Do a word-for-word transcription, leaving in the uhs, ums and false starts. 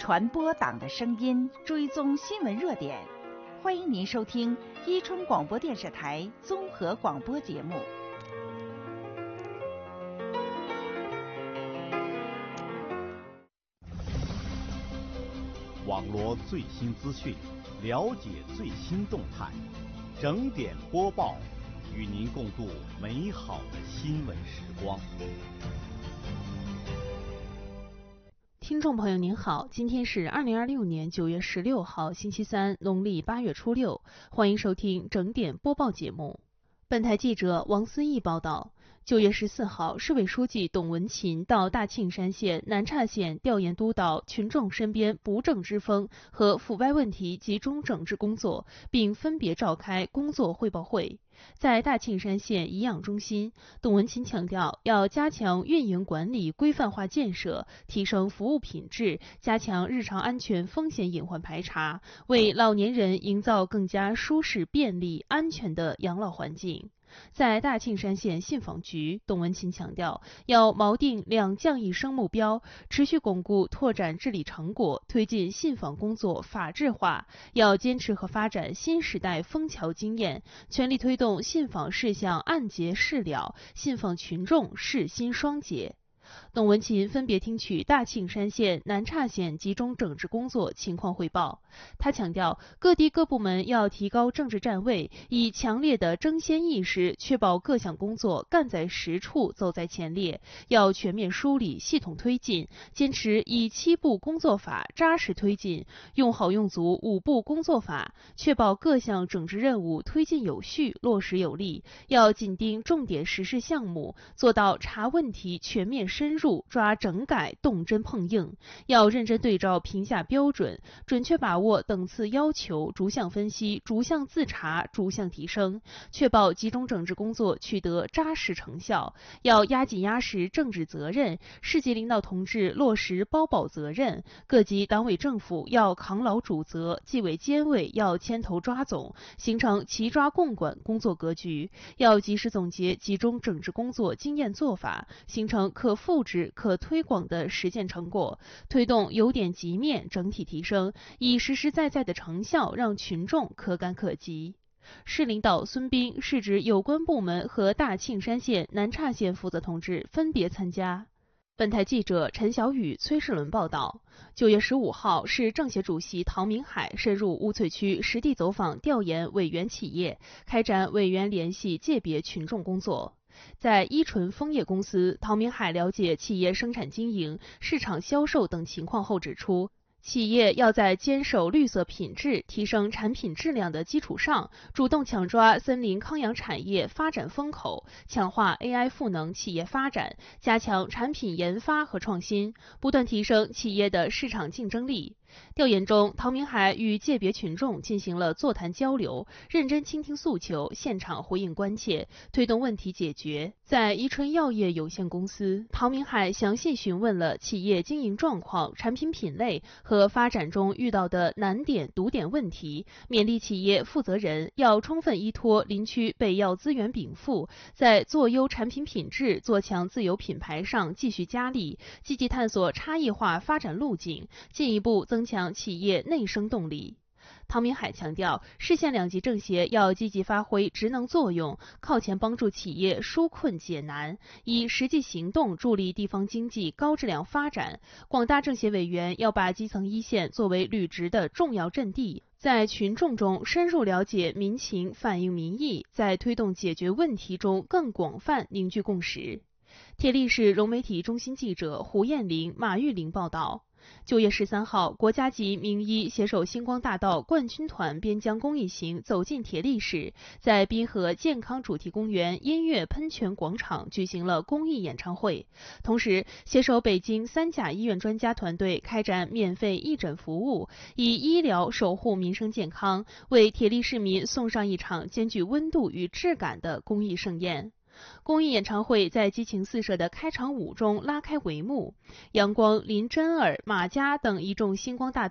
传播党的声音，追踪新闻热点。欢迎您收听伊春广播电视台综合广播节目。 网罗最新资讯，了解最新动态，整点播报，与您共度美好的新闻时光。 听众朋友您好，今天是二零二六年九月十六号星期三，农历八月初六，欢迎收听整点播报节目。本台记者王思义报道，九月十四号，市委书记董文勤到大庆山县南岔县调研督导群众身边不正之风和腐败问题集中整治工作，并分别召开工作汇报会。在大庆山县颐养中心，董文勤强调，要加强运营管理规范化建设，提升服务品质，加强日常安全风险隐患排查，为老年人营造更加舒适、便利、安全的养老环境。在大庆山县信访局，董文勤强调，要锚定两降一升目标，持续巩固拓展治理成果，推进信访工作法治化，要坚持和发展新时代枫桥经验，全力推动信访事项按揭事了，信访群众事心双结。董文勤分别听取大庆山县、南岔县集中整治工作情况汇报。他强调，各地各部门要提高政治站位，以强烈的争先意识，确保各项工作干在实处、走在前列。要全面梳理、系统推进，坚持以七步工作法扎实推进，用好用足五步工作法，确保各项整治任务推进有序、落实有力。要紧盯重点实施项目，做到查问题全面深入，抓整改动真碰硬。要认真对照评价标准，准确把握等次要求，逐项分析、逐项自查、逐项提升，确保集中整治工作取得扎实成效。要压紧压实政治责任，市级领导同志落实包保责任，各级党委政府要扛牢主责，纪委监委要牵头抓总，形成齐抓共管工作格局。要及时总结集中整治工作经验做法，形成可复制、可推广的实践成果，推动由点及面整体提升，以实实在在的成效让群众可感可及。市领导孙斌、市直有关部门和大庆山县、南岔县负责同志分别参加。本台记者陈小雨、崔世伦报道，九月十五号，市政协主席陶明海深入乌翠区实地走访调研委员企业，开展委员联系界别群众工作。在依纯枫叶公司，陶明海了解企业生产经营、市场销售等情况后指出，企业要在坚守绿色品质、提升产品质量的基础上，主动抢抓森林康养产业发展风口，强化 A I 赋能企业发展，加强产品研发和创新，不断提升企业的市场竞争力。调研中，陶明海与界别群众进行了座谈交流，认真倾听诉求，现场回应关切，推动问题解决。在宜春药业有限公司，陶明海详细询问了企业经营状况、产品品类和发展中遇到的难点、堵点问题，勉励企业负责人要充分依托林区北药资源禀赋，在做优产品品质、做强自有品牌上继续加力，积极探索差异化发展路径，进一步增强企业内生动力。陶明海强调，市县两级政协要积极发挥职能作用，靠前帮助企业纾困解难，以实际行动助力地方经济高质量发展。广大政协委员要把基层一线作为履职的重要阵地，在群众中深入了解民情，反映民意，在推动解决问题中更广泛凝聚共识。铁力市融媒体中心记者胡艳玲、马玉玲报道。九月十三号，国家级名医携手星光大道冠军团边疆公益行走进铁力市，在滨河健康主题公园音乐喷泉广场举行了公益演唱会。同时，携手北京三甲医院专家团队开展免费义诊服务，以医疗守护民生健康，为铁力市民送上一场兼具温度与质感的公益盛宴。公益演唱会在激情四射的开场舞中拉开帷幕，阳光、林真儿、马佳等一众星光大